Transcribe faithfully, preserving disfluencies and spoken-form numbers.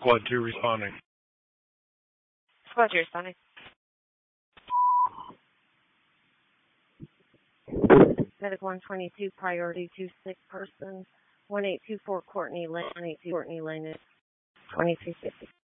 Squad two responding. Squad two responding. Medic one twenty-two, priority two sick persons. one eight two four Courtney Lane, one eight two Courtney Lane is twenty-two fifty.